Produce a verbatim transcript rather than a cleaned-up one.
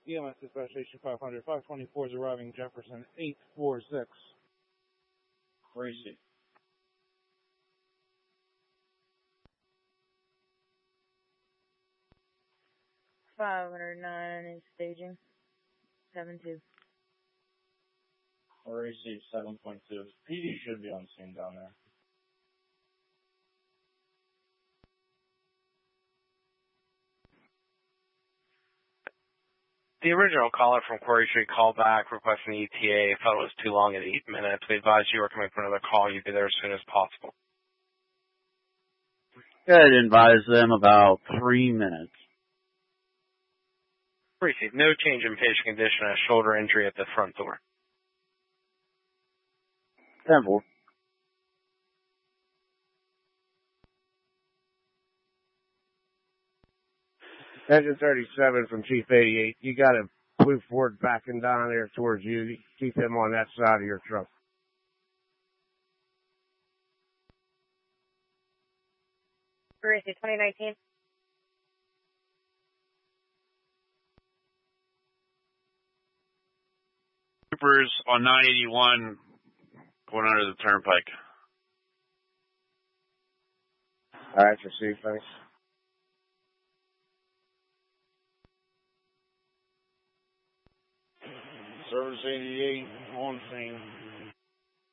E M S Dispatch Station five hundred, five twenty-four is arriving Jefferson eight four six. Crazy. five hundred nine is staging. seven two. Received seven point two. P D should be on scene down there. The original caller from Quarry Street called back requesting the E T A. Felt it was too long at eight minutes. We advised you were coming for another call. You'd be there as soon as possible. Go ahead and advise them about three minutes. Received no change in patient condition, a shoulder injury at the front door. ten four. Engine thirty-seven from Chief eighty-eight. You got a Blue Ford backing down there towards you. Keep him on that side of your truck. Received twenty nineteen. Troopers on nine eighty-one going under the turnpike. All right, received, thanks. Service eighty-eight on scene.